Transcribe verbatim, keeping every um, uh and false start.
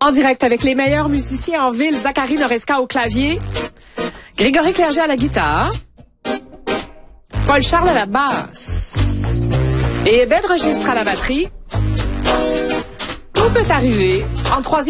En direct avec les meilleurs musiciens en ville, Zachary Noresca au clavier, Grégory Clerget à la guitare, Paul Charles à la basse et Ben Registre à la batterie. Tout peut arriver en troisième